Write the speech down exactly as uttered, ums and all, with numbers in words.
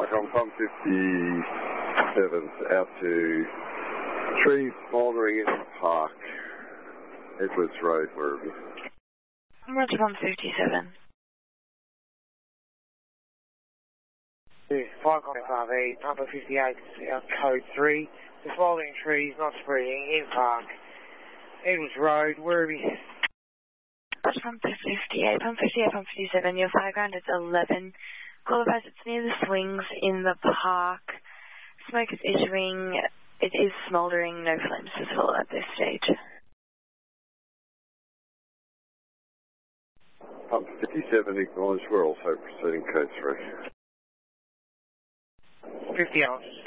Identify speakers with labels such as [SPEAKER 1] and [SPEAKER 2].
[SPEAKER 1] from pump fifty-seven out to trees smouldering in the park, Edwards Road, Werribee.
[SPEAKER 2] Roger, pump fifty-seven.
[SPEAKER 3] five F R V, pump fifty-eight, uh, code three. The smouldering trees not spreading in park, Edwards Road, Werribee.
[SPEAKER 2] Roger, pump fifty-eight, pump fifty-eight, pump fifty-seven. Your fireground is eleven. Call advice, it's near the swings in the park. Smoke is issuing. It is smouldering, no flames visible at this stage.
[SPEAKER 1] Pump fifty-seven acknowledged, we're also proceeding code three.
[SPEAKER 3] fifty hours.